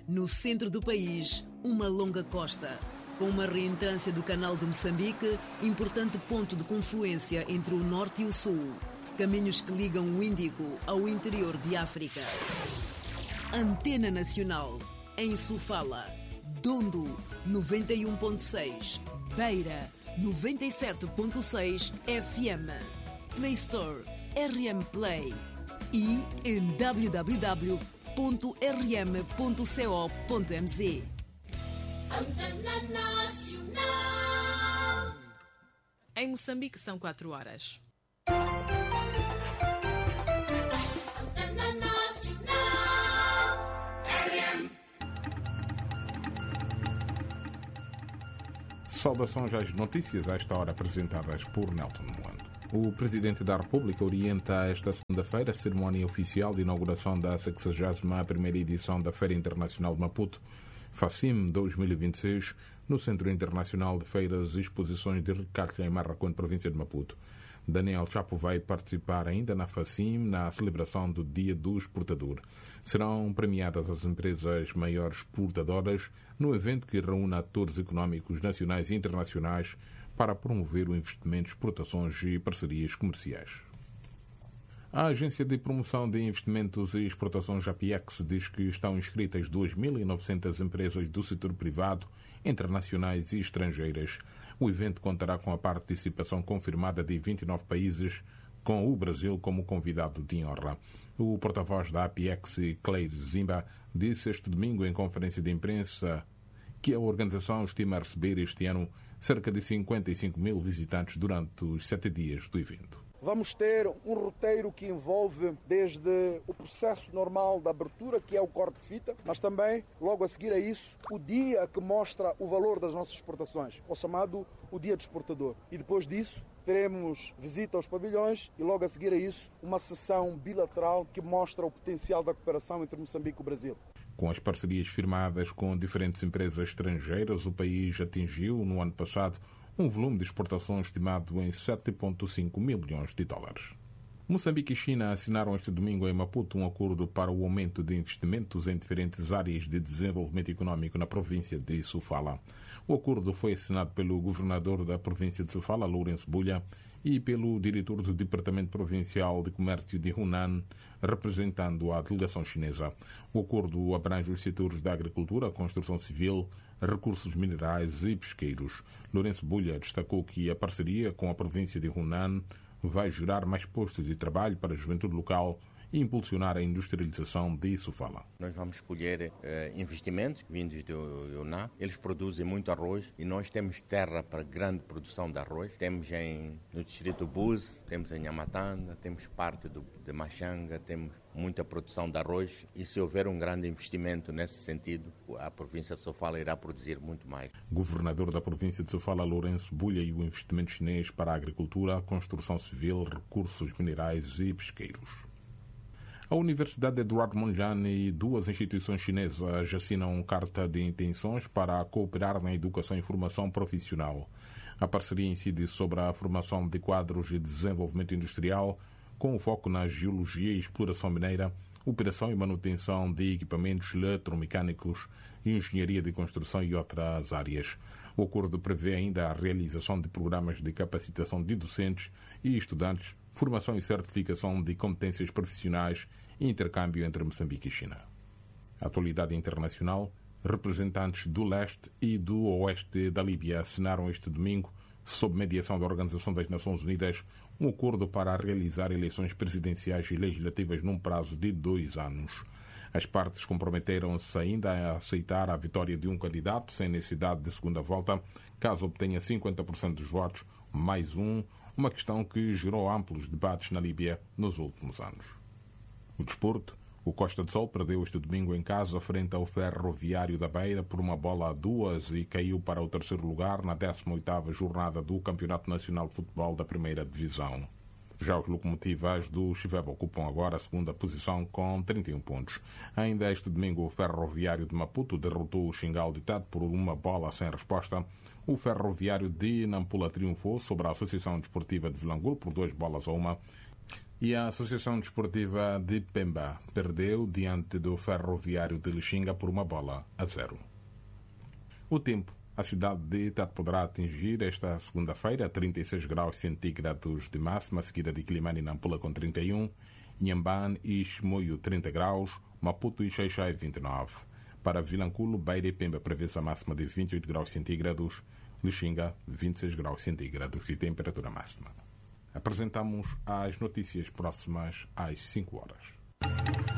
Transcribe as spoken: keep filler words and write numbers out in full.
No centro do país, uma longa costa, com uma reentrância do Canal de Moçambique, importante ponto de confluência entre o norte e o sul. Caminhos que ligam o Índico ao interior de África. Antena Nacional, em Sofala. Dondo, noventa e um ponto seis. Beira, noventa e sete ponto seis F M. Play Store, R M Play. E em w w w ponto r m ponto co ponto m z. Antena Nacional. Em Moçambique são quatro horas. Antena Nacional. R M. Saudações às notícias a esta hora apresentadas por Nelson Moando. O Presidente da República orienta esta segunda-feira a cerimónia oficial de inauguração da sexagésima primeira edição da Feira Internacional de Maputo, FACIM dois mil e vinte e seis, no Centro Internacional de Feiras e Exposições de Recalque em Marracón, província de Maputo. Daniel Chapo vai participar ainda na FACIM na celebração do Dia do Exportador. Serão premiadas as empresas maiores exportadoras no evento que reúne atores económicos nacionais e internacionais para promover o investimento, exportações e parcerias comerciais. A Agência de Promoção de Investimentos e Exportações APEX diz que estão inscritas duas mil e novecentas empresas do setor privado, internacionais e estrangeiras. O evento contará com a participação confirmada de vinte e nove países, com o Brasil como convidado de honra. O porta-voz da APEX, Claire Zimba, disse este domingo em conferência de imprensa que a organização estima receber este ano cerca de cinquenta e cinco mil visitantes durante os sete dias do evento. Vamos ter um roteiro que envolve desde o processo normal da abertura, que é o corte de fita, mas também, logo a seguir a isso, o dia que mostra o valor das nossas exportações, o chamado o Dia do Exportador. E depois disso, teremos visita aos pavilhões e, logo a seguir a isso, uma sessão bilateral que mostra o potencial da cooperação entre Moçambique e o Brasil. Com as parcerias firmadas com diferentes empresas estrangeiras, o país atingiu, no ano passado, um volume de exportações estimado em sete vírgula cinco mil milhões de dólares. Moçambique e China assinaram este domingo em Maputo um acordo para o aumento de investimentos em diferentes áreas de desenvolvimento econômico na província de Sofala. O acordo foi assinado pelo governador da província de Sofala, Lourenço Bulha, e pelo diretor do Departamento Provincial de Comércio de Hunan, representando a delegação chinesa. O acordo abrange os setores da agricultura, construção civil, recursos minerais e pesqueiros. Lourenço Bulha destacou que a parceria com a província de Hunan vai gerar mais postos de trabalho para a juventude local e impulsionar a industrialização de Sofala. Nós vamos escolher eh, investimentos vindos do Yunnan. Eles produzem muito arroz e nós temos terra para grande produção de arroz. Temos em, no distrito Buse, temos em Nhamatanda, temos parte do, de Machanga, temos muita produção de arroz e se houver um grande investimento nesse sentido, a província de Sofala irá produzir muito mais. Governador da província de Sofala, Lourenço Bulha, e o investimento chinês para a agricultura, construção civil, recursos minerais e pesqueiros. A Universidade Eduardo Mondlane e duas instituições chinesas assinam carta de intenções para cooperar na educação e formação profissional. A parceria incide sobre a formação de quadros de desenvolvimento industrial, com foco na geologia e exploração mineira, operação e manutenção de equipamentos eletromecânicos, engenharia de construção e outras áreas. O acordo prevê ainda a realização de programas de capacitação de docentes e estudantes, formação e certificação de competências profissionais e intercâmbio entre Moçambique e China. Atualidade internacional, representantes do leste e do oeste da Líbia assinaram este domingo, sob mediação da Organização das Nações Unidas, um acordo para realizar eleições presidenciais e legislativas num prazo de dois anos. As partes comprometeram-se ainda a aceitar a vitória de um candidato sem necessidade de segunda volta, caso obtenha cinquenta por cento dos votos, mais um, uma questão que gerou amplos debates na Líbia nos últimos anos. O desporto, o Costa do Sol perdeu este domingo em casa frente ao Ferroviário da Beira por uma bola a duas e caiu para o terceiro lugar na décima oitava jornada do Campeonato Nacional de Futebol da Primeira Divisão. Já os locomotivas do Chiveva ocupam agora a segunda posição com trinta e um pontos. Ainda este domingo o Ferroviário de Maputo derrotou o Xingal Ditado por uma bola sem resposta. O Ferroviário de Nampula triunfou sobre a Associação Desportiva de Vilangul por duas bolas a uma. E a Associação Desportiva de Pemba perdeu diante do Ferroviário de Lixinga por uma bola a zero. O tempo. A cidade de Itata poderá atingir esta segunda-feira trinta e seis graus centígrados de máxima, seguida de Quilimane e Nampula com trinta e um, Inhambane e Chimoio trinta graus, Maputo e Xai-Xai vinte e nove. Para Vilanculo, Beira e Pemba prevê-se a máxima de vinte e oito graus centígrados, Lixinga vinte e seis graus centígrados e temperatura máxima. Apresentamos as notícias próximas às cinco horas.